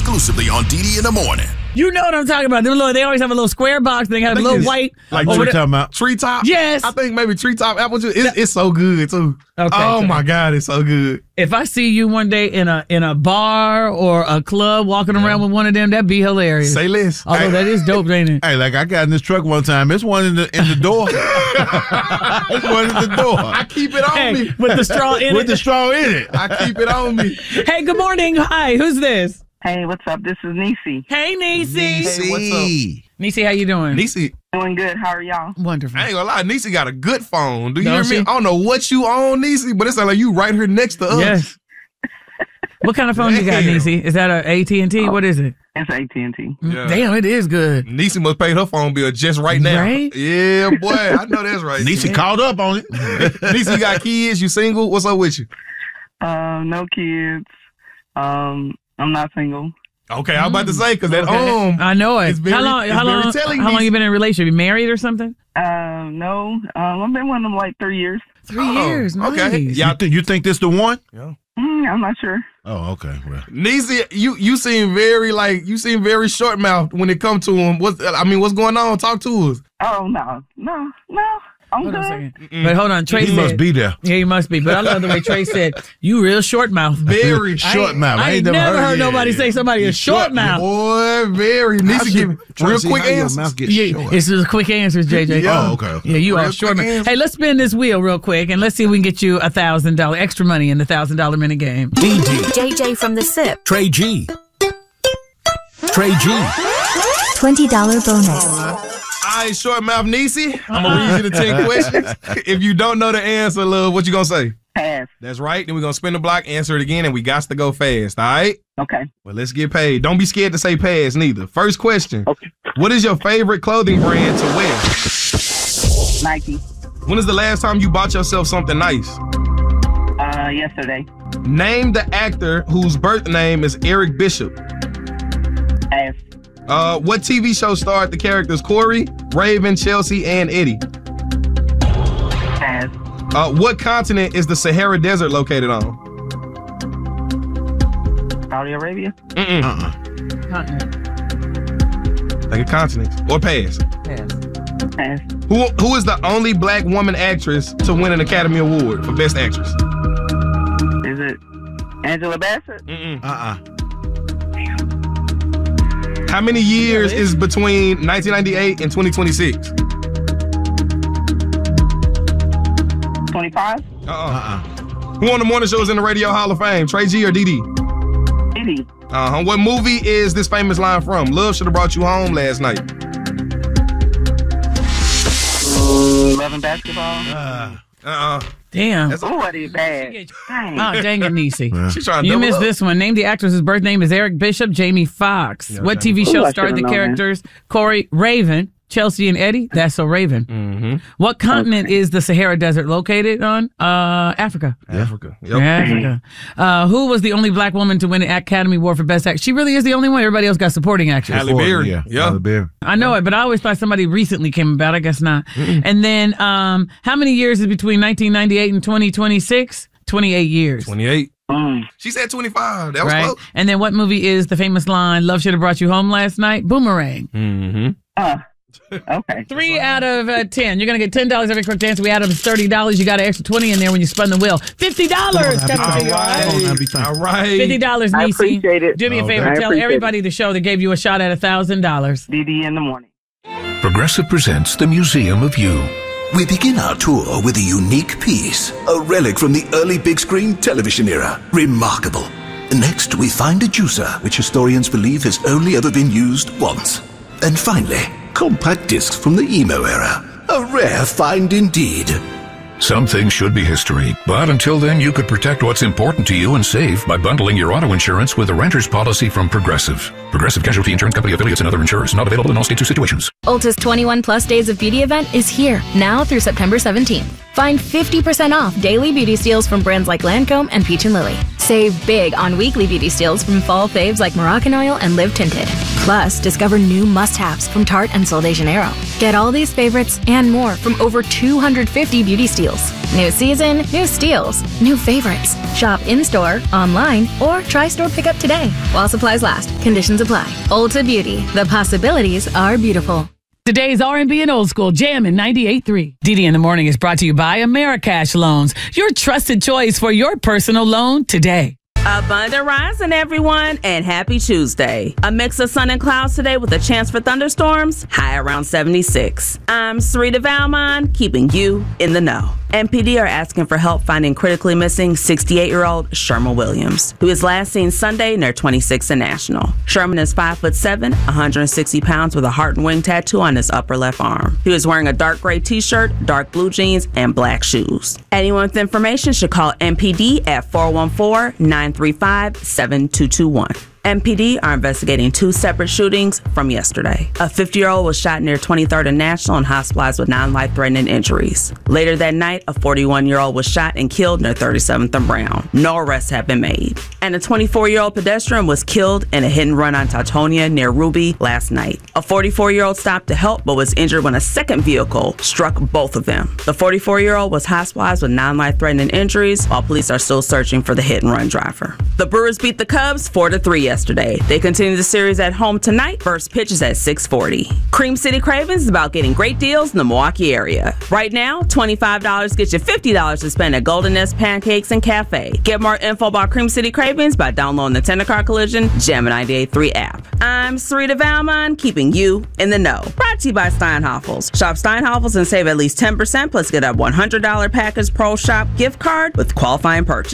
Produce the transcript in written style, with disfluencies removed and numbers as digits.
exclusively on DD in the Morning. You know what I'm talking about. They always have a little square box. They have a little white. Like what you talking about? Treetop? Yes. I think maybe Treetop apple juice. It's so good, too. Okay, oh, my God. It's so good. If I see you one day in a bar or a club walking around with one of them, that'd be hilarious. Say less. Although that is dope, ain't it? Hey, like I got in this truck one time. It's one in the door. It's one in the door. I keep it on me. With the straw in it. With the straw in it. I keep it on me. Hey, good morning. Hi, who's this? Hey, what's up? This is Niecy. Hey, Niecy. Hey, what's up? Niecy, how you doing? Niecy. Doing good. How are y'all? Wonderful. I ain't gonna lie, Niecy got a good phone. Do you Don't hear me? she? I don't know what you own, Niecy, but it sounds like you right here next to us. Yes. What kind of phone you got, Damn. Niecy? Is that a AT&T? What is it? It's AT&T. Yeah. Damn, it is good. Niecy must pay her phone bill just right now. Right? Yeah, boy. I know that's right. Niecy caught up on it. Niecy, you got kids? You single? What's up with you? No kids. I'm not single. Okay, I was about to say, because that Okay. I know it. it's very- how long? it's How very long? telling, How long Niecy. you been in a relationship? You married or something? No. I've been with them like 3 years. 3 years. Nice. okay. Yeah. You think this the one? I'm not sure. Oh, okay. Well, Niecy, you seem very short mouthed when it comes to him. What's going on? Talk to us. Oh, no. I'm Hold on a good. second. But hold on, Trey he said. must be there. Yeah, he must be. But I love the way Trey said, you real short mouth. Very Short mouth. I ain't never heard nobody say somebody is short mouth. Boy, very. Niecy, give real quick answers. Yeah, it's just quick answers, JJ. Yeah. Oh, okay. Yeah, you Real are short quick mouth. answer. Hey, let's spin this wheel real quick and let's see if we can get you $1,000 extra money in the $1,000 minute game. DD, JJ from the SIP. Trey G. Trey G. $20 bonus. All right, short mouth Niecy. I'm going to read you the 10 questions. If you don't know the answer, love, what you going to say? Pass. That's right. Then we're going to spin the block, answer it again, and we got to go fast, all right? Okay. Well, let's get paid. Don't be scared to say pass, neither. First question. Okay. What is your favorite clothing brand to wear? Nike. When is the last time you bought yourself something nice? Yesterday. Name the actor whose birth name is Eric Bishop. Pass. What TV show starred the characters Corey, Raven, Chelsea, and Eddie? Pass. What continent is the Sahara Desert located on? Saudi Arabia. Like a continent. Or pass. Pass. Who is the only black woman actress to win an Academy Award for Best Actress? Is it Angela Bassett? How many years is between 1998 and 2026? 25? Who on the morning show is in the Radio Hall of Fame? Trey G or DD? DD. What movie is this famous line from? Love should have brought you home last night. Loving basketball. Damn. That's Oh, what is bad? Dang. Oh, dang it, Niecy. She's trying to You double missed up. this one. Name the actress whose birth name is Eric Bishop, Jamie Foxx. What TV show I starred the should've known, characters Corey, Raven, Chelsea, and Eddie? That's so Raven. What continent is the Sahara Desert located on? Africa. Africa. Yep. Africa. Who was the only black woman to win an Academy Award for Best Actress? She really is the only one. Everybody else got supporting actress. Halle Berry. Yeah. Halle Berry. I know it, but I always thought somebody recently came about. I guess not. And then, how many years is between 1998 and 2026? 28 years. 28. She said 25. That was Right. close. And then what movie is the famous line, Love Should Have Brought You Home Last Night? Boomerang. Okay. 3 out of 10. You're going to get $10 every quick dance. We add up $30. You got an extra 20 in there when you spun the wheel. $50 coming to you. All right. $50, I Niecy. appreciate it. Do me a Okay. favor. I Tell appreciate everybody the show that gave you a shot at $1,000. DD in the morning. Progressive presents the Museum of You. We begin our tour with a unique piece, a relic from the early big screen television era. Remarkable. Next, we find a juicer, which historians believe has only ever been used once. And finally, compact discs from the emo era. A rare find indeed. Some things should be history, but until then, you could protect what's important to you and save by bundling your auto insurance with a renter's policy from Progressive. Progressive Casualty Insurance Company affiliates and other insurers. Not available in all states or situations. Ulta's 21 Plus Days of Beauty event is here, now through September 17th. Find 50% off daily beauty steals from brands like Lancome and Peach & Lily. Save big on weekly beauty steals from fall faves like Moroccan Oil and Live Tinted. Plus, discover new must-haves from Tarte and Sol de Janeiro. Get all these favorites and more from over 250 beauty steals. New season, new steals, new favorites. Shop in-store, online, or try store pickup today. While supplies last, conditions apply. Ulta Beauty. The possibilities are beautiful. Today's R&B and old school jam in 98.3. Didi in the Morning is brought to you by Americash Loans, your trusted choice for your personal loan today. Abundant rising, everyone, and happy Tuesday. A mix of sun and clouds today with a chance for thunderstorms, high around 76. I'm Sarita Valmont, keeping you in the know. MPD are asking for help finding critically missing 68-year-old Sherman Williams, who was last seen Sunday near 26th and National. Sherman is 5'7", 160 pounds with a heart and wing tattoo on his upper left arm. He was wearing a dark gray t-shirt, dark blue jeans, and black shoes. Anyone with information should call MPD at 414-935-7221. MPD are investigating 2 separate shootings from yesterday. A 50-year-old was shot near 23rd and National and hospitalized with non-life-threatening injuries. Later that night, a 41-year-old was shot and killed near 37th and Brown. No arrests have been made. And a 24-year-old pedestrian was killed in a hit and run on Teutonia near Ruby last night. A 44-year-old stopped to help but was injured when a second vehicle struck both of them. The 44-year-old was hospitalized with non-life-threatening injuries while police are still searching for the hit and run driver. The Brewers beat the Cubs 4-3 yesterday. They continue the series at home tonight. First pitch is at 6:40. Cream City Cravings is about getting great deals in the Milwaukee area. Right now, $25 gets you $50 to spend at Golden Nest Pancakes and Cafe. Get more info about Cream City Cravings by downloading the Tender Car Collision Gemini 98.3 app. I'm Sarita Valmont, keeping you in the know. Brought to you by Steinhoffels. Shop Steinhoffels and save at least 10%, plus get a $100 package Pro Shop gift card with qualifying purchase.